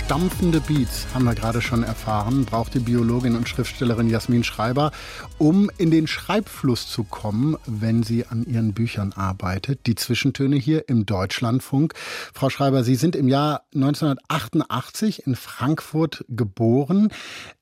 Stampfende Beats, haben wir gerade schon erfahren, braucht die Biologin und Schriftstellerin Jasmin Schreiber, um in den Schreibfluss zu kommen, wenn sie an ihren Büchern arbeitet. Die Zwischentöne hier im Deutschlandfunk. Frau Schreiber, Sie sind im Jahr 1988 in Frankfurt geboren.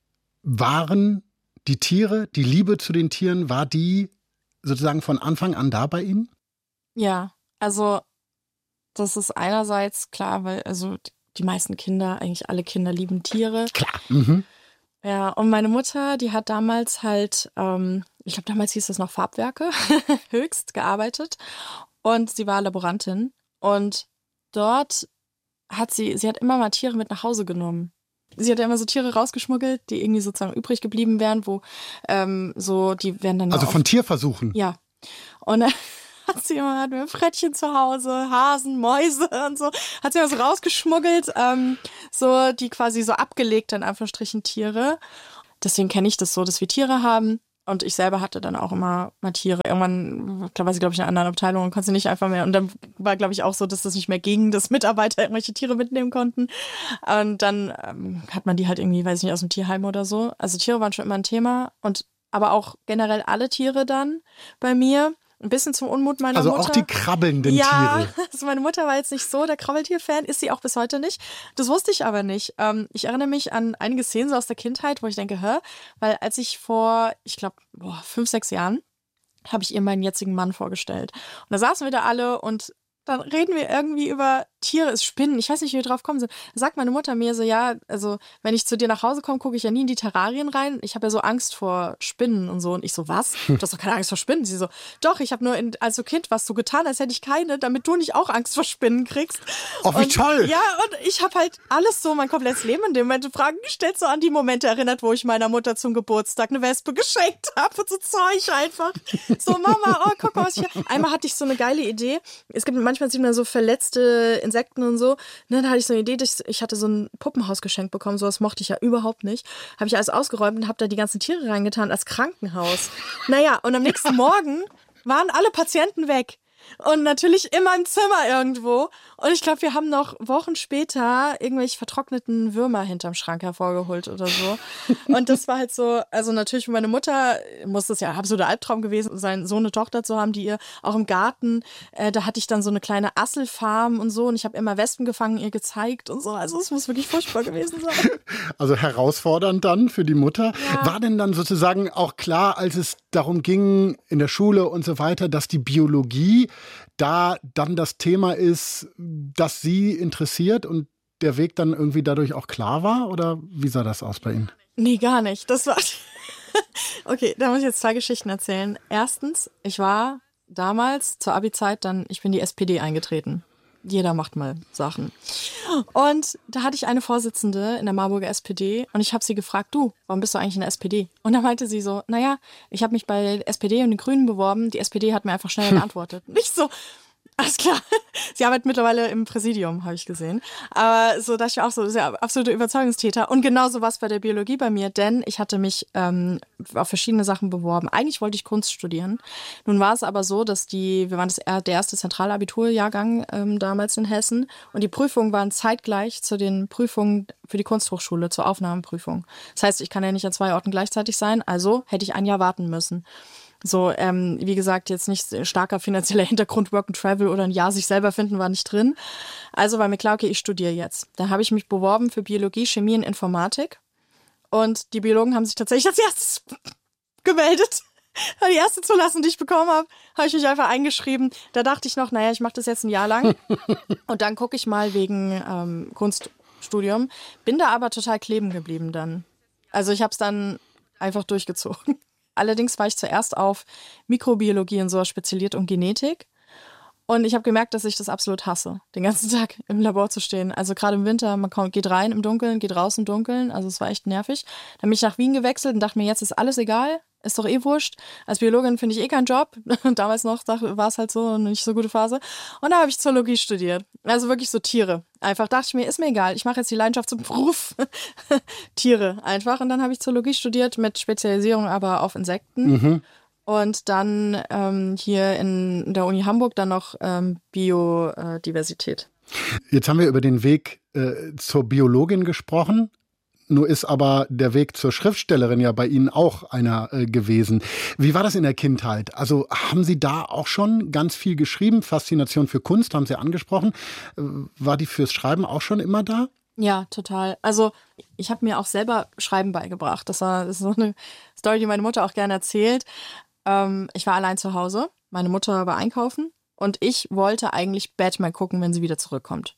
Waren die Tiere, die Liebe zu den Tieren, war die sozusagen von Anfang an da bei Ihnen? Ja, also das ist einerseits klar, weil also die meisten Kinder, eigentlich alle Kinder lieben Tiere. Klar. Mhm. Ja, und meine Mutter, die hat damals halt, ich glaube damals hieß es noch Farbwerke, höchst gearbeitet. Und sie war Laborantin. Und dort hat sie hat immer mal Tiere mit nach Hause genommen. Sie hat ja immer so Tiere rausgeschmuggelt, die irgendwie sozusagen übrig geblieben wären, wo so, die werden dann... Also von Tierversuchen? Ja. Und hat mir Frettchen zu Hause, Hasen, Mäuse und so. Hat sie immer so rausgeschmuggelt, so die quasi so abgelegt, in Anführungsstrichen, Tiere. Deswegen kenne ich das so, dass wir Tiere haben. Und ich selber hatte dann auch immer mal Tiere. Irgendwann war sie, glaube ich, in einer anderen Abteilung und konnte sie nicht einfach mehr. Und dann war, glaube ich, auch so, dass das nicht mehr ging, dass Mitarbeiter irgendwelche Tiere mitnehmen konnten. Und dann hat man die halt irgendwie, weiß ich nicht, aus dem Tierheim oder so. Also Tiere waren schon immer ein Thema. Aber auch generell alle Tiere dann bei mir. Ein bisschen zum Unmut meiner Mutter. Also auch die krabbelnden Tiere. Ja, also meine Mutter war jetzt nicht so der Krabbeltier-Fan, ist sie auch bis heute nicht. Das wusste ich aber nicht. Ich erinnere mich an einige Szenen so aus der Kindheit, wo ich denke, weil als ich vor, ich glaube, 5, 6 Jahren, habe ich ihr meinen jetzigen Mann vorgestellt. Und da saßen wir da alle und dann reden wir irgendwie über Tiere, Spinnen. Ich weiß nicht, wie wir drauf kommen sind. Da sagt meine Mutter mir so, ja, also wenn ich zu dir nach Hause komme, gucke ich ja nie in die Terrarien rein. Ich habe ja so Angst vor Spinnen und so. Und ich so, was? Du hast doch keine Angst vor Spinnen. Sie so, doch, ich habe nur als Kind was so getan, als hätte ich keine, damit du nicht auch Angst vor Spinnen kriegst. Oh, wie toll! Ja, und ich habe halt alles so, mein komplettes Leben in dem Moment Fragen gestellt, so an die Momente erinnert, wo ich meiner Mutter zum Geburtstag eine Wespe geschenkt habe und so Zeug einfach. So, Mama, oh, guck mal, was ich hier... Einmal hatte ich so eine geile Idee. Es gibt manchmal sieht man so verletzte Insekten und so. Und dann hatte ich so eine Idee, ich hatte so ein Puppenhaus geschenkt bekommen, sowas mochte ich ja überhaupt nicht. Habe ich alles ausgeräumt und habe da die ganzen Tiere reingetan als Krankenhaus. Naja, und am nächsten Morgen waren alle Patienten weg. Und natürlich immer im Zimmer irgendwo. Und ich glaube, wir haben noch Wochen später irgendwelche vertrockneten Würmer hinterm Schrank hervorgeholt oder so. Und das war halt so, also natürlich für meine Mutter muss das ja absoluter Albtraum gewesen sein, so eine Tochter zu haben, die ihr auch im Garten, da hatte ich dann so eine kleine Asselfarm und so. Und ich habe immer Wespen gefangen, ihr gezeigt und so. Also es muss wirklich furchtbar gewesen sein. Also herausfordernd dann für die Mutter. Ja. War denn dann sozusagen auch klar, als es darum ging in der Schule und so weiter, dass die Biologie da dann das Thema ist, das Sie interessiert und der Weg dann irgendwie dadurch auch klar war? Oder wie sah das aus bei Ihnen? Nee, gar nicht. Das war... Okay, da muss ich jetzt 2 Geschichten erzählen. Erstens, ich war damals zur Abi-Zeit ich bin die SPD eingetreten. Jeder macht mal Sachen. Und da hatte ich eine Vorsitzende in der Marburger SPD und ich habe sie gefragt, du, warum bist du eigentlich in der SPD? Und da meinte sie so, naja, ich habe mich bei der SPD und den Grünen beworben, die SPD hat mir einfach schneller geantwortet. Nicht so, alles klar. Sie arbeitet mittlerweile im Präsidium, habe ich gesehen. Aber so, das ist auch so, das ist ja absolute Überzeugungstäter. Und genauso war es bei der Biologie bei mir, denn ich hatte mich auf verschiedene Sachen beworben. Eigentlich wollte ich Kunst studieren. Nun war es aber so, dass wir waren der erste Zentralabiturjahrgang damals in Hessen. Und die Prüfungen waren zeitgleich zu den Prüfungen für die Kunsthochschule, zur Aufnahmeprüfung. Das heißt, ich kann ja nicht an 2 Orten gleichzeitig sein, also hätte ich ein Jahr warten müssen. So, wie gesagt, jetzt nicht starker finanzieller Hintergrund, Work and Travel oder ein Jahr sich selber finden war nicht drin. Also war mir klar, okay, ich studiere jetzt. Dann habe ich mich beworben für Biologie, Chemie und Informatik. Und die Biologen haben sich tatsächlich als erstes gemeldet. Die erste Zulassung, die ich bekommen habe ich mich einfach eingeschrieben. Da dachte ich noch, naja, ich mache das jetzt ein Jahr lang. Und dann gucke ich mal wegen Kunststudium. Bin da aber total kleben geblieben dann. Also ich habe es dann einfach durchgezogen. Allerdings war ich zuerst auf Mikrobiologie und so spezialisiert und Genetik. Und ich habe gemerkt, dass ich das absolut hasse, den ganzen Tag im Labor zu stehen. Also gerade im Winter, geht rein im Dunkeln, geht raus im Dunkeln. Also es war echt nervig. Dann bin ich nach Wien gewechselt und dachte mir, jetzt ist alles egal. Ist doch eh wurscht. Als Biologin finde ich eh keinen Job. Damals noch war es halt so eine nicht so gute Phase. Und da habe ich Zoologie studiert. Also wirklich so Tiere. Einfach dachte ich mir, ist mir egal. Ich mache jetzt die Leidenschaft zum Beruf. Tiere einfach. Und dann habe ich Zoologie studiert mit Spezialisierung aber auf Insekten. Mhm. Und dann hier in der Uni Hamburg dann noch Biodiversität. Jetzt haben wir über den Weg zur Biologin gesprochen. Nur ist aber der Weg zur Schriftstellerin ja bei Ihnen auch einer gewesen. Wie war das in der Kindheit? Also haben Sie da auch schon ganz viel geschrieben? Faszination für Kunst haben Sie angesprochen. War die fürs Schreiben auch schon immer da? Ja, total. Also ich habe mir auch selber Schreiben beigebracht. Das ist so eine Story, die meine Mutter auch gerne erzählt. Ich war allein zu Hause. Meine Mutter war einkaufen und ich wollte eigentlich Batman gucken, wenn sie wieder zurückkommt.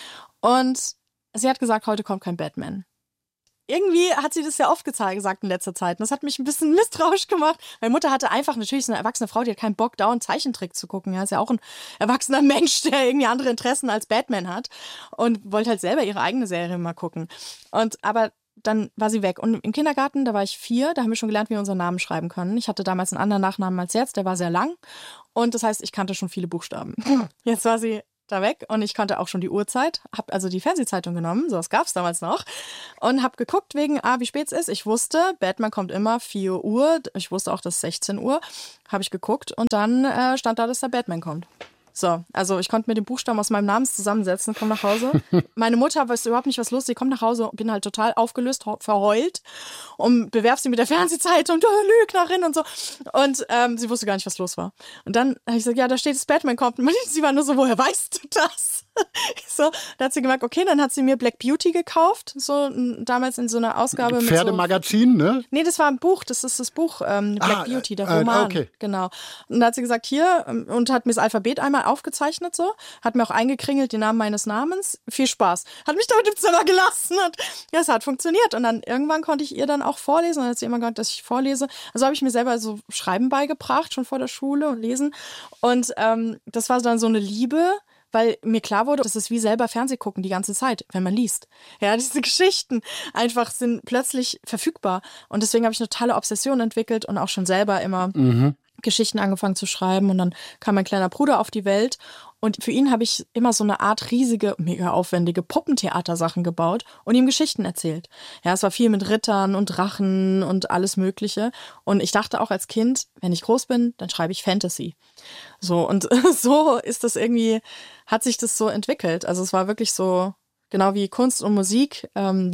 Und sie hat gesagt, heute kommt kein Batman. Irgendwie hat sie das ja oft gesagt in letzter Zeit. Und das hat mich ein bisschen misstrauisch gemacht. Meine Mutter hatte einfach, natürlich so eine erwachsene Frau, die hat keinen Bock, dauernd Zeichentrick zu gucken. Ja, ist ja auch ein erwachsener Mensch, der irgendwie andere Interessen als Batman hat. Und wollte halt selber ihre eigene Serie mal gucken. Aber dann war sie weg. Und im Kindergarten, da war ich 4, da haben wir schon gelernt, wie wir unseren Namen schreiben können. Ich hatte damals einen anderen Nachnamen als jetzt, der war sehr lang. Und das heißt, ich kannte schon viele Buchstaben. Jetzt war sie da weg und ich kannte auch schon die Uhrzeit, habe also die Fernsehzeitung genommen, sowas gab es damals noch, und habe geguckt wegen, wie spät es ist. Ich wusste, Batman kommt immer 4 Uhr, ich wusste auch, dass 16 Uhr, habe ich geguckt und dann stand da, dass der Batman kommt. So, also ich konnte mir den Buchstaben aus meinem Namen zusammensetzen, komme nach Hause. Meine Mutter weiß überhaupt nicht, was los ist. Sie kommt nach Hause und bin halt total aufgelöst, verheult und bewerf sie mit der Fernsehzeitung, du Lügnerin und so. Und sie wusste gar nicht, was los war. Und dann habe ich gesagt, ja, da steht, dass Batman kommt. Und sie war nur so, woher weißt du das? So, da hat sie gemerkt, okay, dann hat sie mir Black Beauty gekauft, so damals in so einer Ausgabe. Pferdemagazin, mit so, ne? Nee, das war ein Buch, das ist das Buch Black Beauty, der Roman. Okay. Genau. Und da hat sie gesagt, hier, und hat mir das Alphabet einmal aufgezeichnet, so, hat mir auch eingekringelt den Namen meines Namens. Viel Spaß. Hat mich damit im Zimmer gelassen und ja, es hat funktioniert. Und dann irgendwann konnte ich ihr dann auch vorlesen, und dann hat sie immer gesagt, dass ich vorlese. Also habe ich mir selber so Schreiben beigebracht, schon vor der Schule und Lesen. Und das war dann so eine Liebe, weil mir klar wurde, das ist wie selber Fernseh gucken die ganze Zeit, wenn man liest. Ja, diese Geschichten einfach sind plötzlich verfügbar. Und deswegen habe ich eine totale Obsession entwickelt und auch schon selber immer Geschichten angefangen zu schreiben. Und dann kam mein kleiner Bruder auf die Welt. Und für ihn habe ich immer so eine Art riesige, mega aufwendige Puppentheatersachen gebaut und ihm Geschichten erzählt. Ja, es war viel mit Rittern und Drachen und alles Mögliche. Und ich dachte auch als Kind, wenn ich groß bin, dann schreibe ich Fantasy. So, und so ist das irgendwie, hat sich das so entwickelt. Also es war wirklich so, genau wie Kunst und Musik,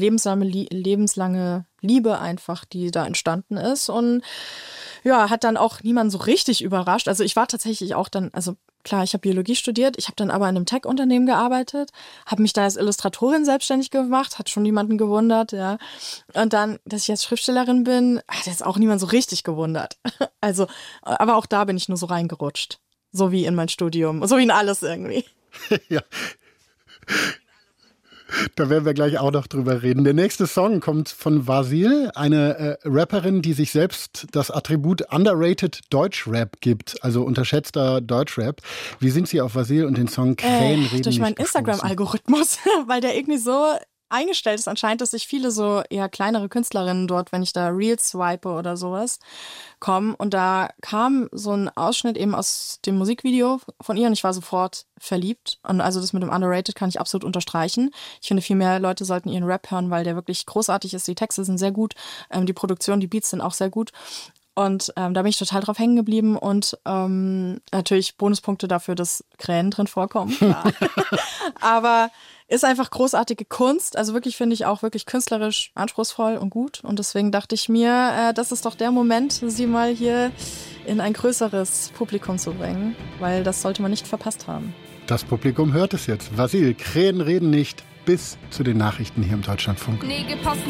lebenslange Liebe einfach, die da entstanden ist. Und ja, hat dann auch niemand so richtig überrascht. Also ich war tatsächlich auch dann, also klar, ich habe Biologie studiert, ich habe dann aber in einem Tech-Unternehmen gearbeitet, habe mich da als Illustratorin selbstständig gemacht, hat schon niemanden gewundert, ja. Und dann, dass ich jetzt Schriftstellerin bin, hat jetzt auch niemand so richtig gewundert. Also, aber auch da bin ich nur so reingerutscht. So wie in mein Studium, so wie in alles irgendwie. Ja. Da werden wir gleich auch noch drüber reden. Der nächste Song kommt von Vasil, eine Rapperin, die sich selbst das Attribut underrated Deutschrap gibt, also unterschätzter Deutschrap. Wie sind Sie auf Vasil und den Song Krähen reden durch meinen nicht Instagram-Algorithmus, weil der irgendwie so eingestellt ist anscheinend, dass sich viele so eher kleinere Künstlerinnen dort, wenn ich da Reels swipe oder sowas, kommen. Und da kam so ein Ausschnitt eben aus dem Musikvideo von ihr und ich war sofort verliebt. Und also das mit dem Underrated kann ich absolut unterstreichen. Ich finde, viel mehr Leute sollten ihren Rap hören, weil der wirklich großartig ist. Die Texte sind sehr gut, die Produktion, die Beats sind auch sehr gut. Und da bin ich total drauf hängen geblieben und natürlich Bonuspunkte dafür, dass Krähen drin vorkommen. Klar. Aber ist einfach großartige Kunst. Also wirklich finde ich auch wirklich künstlerisch anspruchsvoll und gut. Und deswegen dachte ich mir, das ist doch der Moment, sie mal hier in ein größeres Publikum zu bringen. Weil das sollte man nicht verpasst haben. Das Publikum hört es jetzt. Vasil, Krähen reden nicht, bis zu den Nachrichten hier im Deutschlandfunk. Nägel passen